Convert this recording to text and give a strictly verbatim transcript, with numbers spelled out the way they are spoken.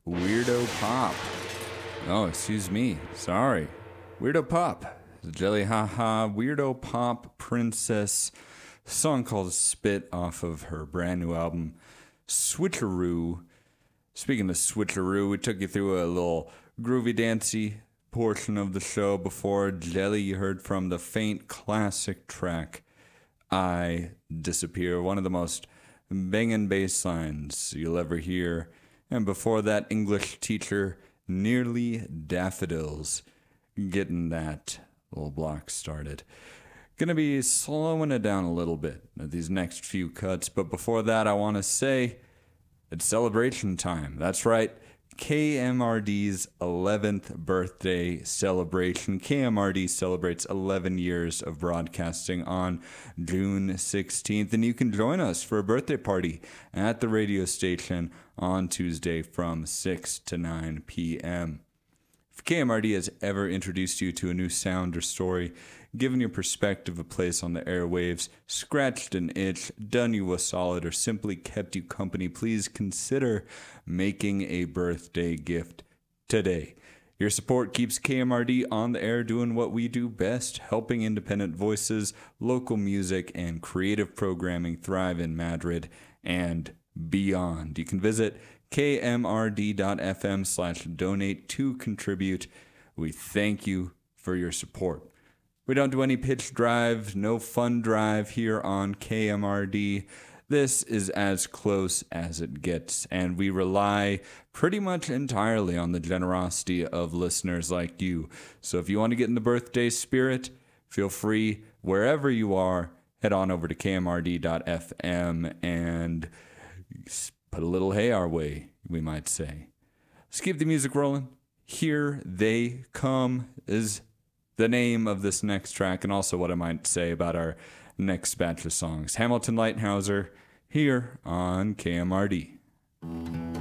Weirdo Pop. Oh, excuse me. Sorry. Weirdo Pop. Jelly Haha, Weirdo Pop Princess. A song called Spit off of her brand new album, Switcheroo. Speaking of Switcheroo, we took you through a little groovy dancey portion of the show. Before Jelly, you heard from the faint classic track, I Disappear, one of the most banging bass lines you'll ever hear. And before that, English Teacher, Nearly Daffodils, getting that little block started. Gonna be slowing it down a little bit at these next few cuts, but before that, I want to say it's celebration time. That's right, K M R D's eleventh birthday celebration. K M R D celebrates eleven years of broadcasting on June sixteenth, and you can join us for a birthday party at the radio station on Tuesday from six to nine p.m. If K M R D has ever introduced you to a new sound or story, given your perspective a place on the airwaves, scratched an itch, done you a solid, or simply kept you company, please consider making a birthday gift today. Your support keeps K M R D on the air doing what we do best, helping independent voices, local music, and creative programming thrive in Madrid and beyond. You can visit kmrd.fm slash donate to contribute. We thank you for your support. We don't do any pitch drive, no fun drive here on K M R D. This is as close as it gets, and we rely pretty much entirely on the generosity of listeners like you. So if you want to get in the birthday spirit, feel free, wherever you are, head on over to k m r d dot f m and put a little hay our way, we might say. Let's keep the music rolling. Here They Come is the name of this next track, and also what I might say about our next batch of songs. Hamilton Lighthouser here on K M R D.